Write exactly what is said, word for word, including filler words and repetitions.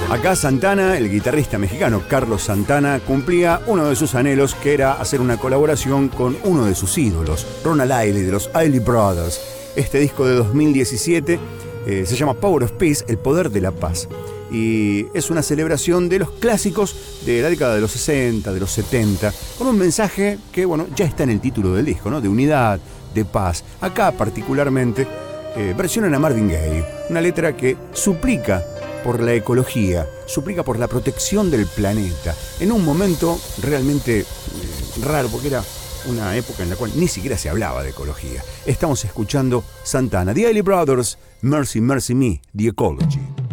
Acá Santana, el guitarrista mexicano Carlos Santana, cumplía uno de sus anhelos, que era hacer una colaboración con uno de sus ídolos, Ronald Isley, de los Isley Brothers. Este disco de dos mil diecisiete eh, se llama Power of Peace, el poder de la paz. Y es una celebración de los clásicos de la década de los sesenta, de los setenta, con un mensaje que, bueno, ya está en el título del disco, ¿no? De unidad, de paz. Acá particularmente eh, versionan a Marvin Gaye, una letra que suplica por la ecología, suplica por la protección del planeta, en un momento realmente eh, raro, porque era una época en la cual ni siquiera se hablaba de ecología. Estamos escuchando Santana, The Isley Brothers, Mercy, Mercy Me, The Ecology.